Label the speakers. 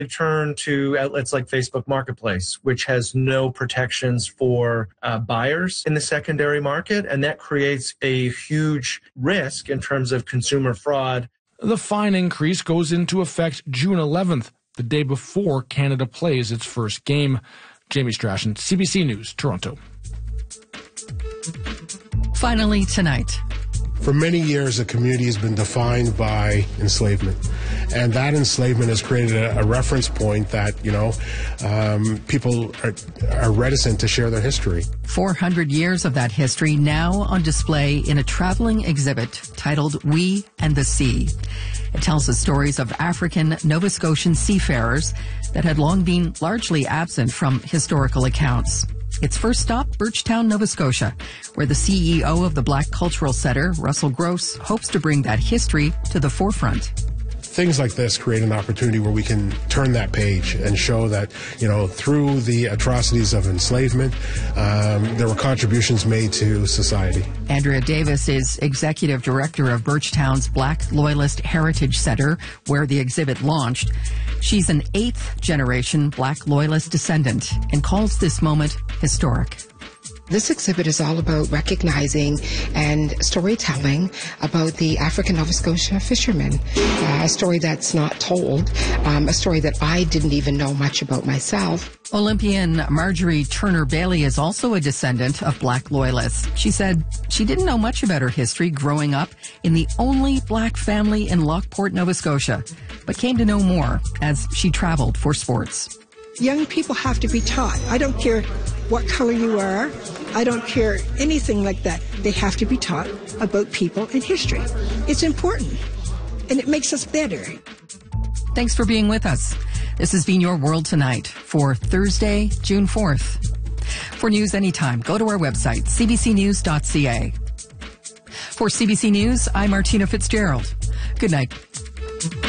Speaker 1: They turn to outlets like Facebook Marketplace, which has no protections for buyers in the secondary market, and that creates a huge risk in terms of consumer fraud.
Speaker 2: The fine increase goes into effect June 11th, the day before Canada plays its first game. Jamie Strachan, CBC News, Toronto.
Speaker 3: Finally tonight.
Speaker 4: For many years, the community has been defined by enslavement. And that enslavement has created a reference point that, people are reticent to share their history.
Speaker 3: 400 years of that history now on display in a traveling exhibit titled We and the Sea. It tells the stories of African Nova Scotian seafarers that had long been largely absent from historical accounts. Its first stop, Birchtown, Nova Scotia, where the CEO of the Black Cultural Centre, Russell Gross, hopes to bring that history to the forefront.
Speaker 4: Things like this create an opportunity where we can turn that page and show that, through the atrocities of enslavement, there were contributions made to society.
Speaker 3: Andrea Davis is executive director of Birchtown's Black Loyalist Heritage Centre, where the exhibit launched. She's an 8th-generation Black Loyalist descendant and calls this moment historic.
Speaker 5: This exhibit is all about recognizing and storytelling about the African Nova Scotia fishermen, a story that's not told, a story that I didn't even know much about myself.
Speaker 3: Olympian Marjorie Turner Bailey is also a descendant of Black Loyalists. She said she didn't know much about her history growing up in the only Black family in Lockport, Nova Scotia, but came to know more as she traveled for sports.
Speaker 6: Young people have to be taught. I don't care what color you are. I don't care anything like that. They have to be taught about people and history. It's important, and it makes us better.
Speaker 3: Thanks for being with us. This has been your World Tonight for Thursday, June 4th. For news anytime, go to our website, cbcnews.ca. For CBC News, I'm Martina Fitzgerald. Good night.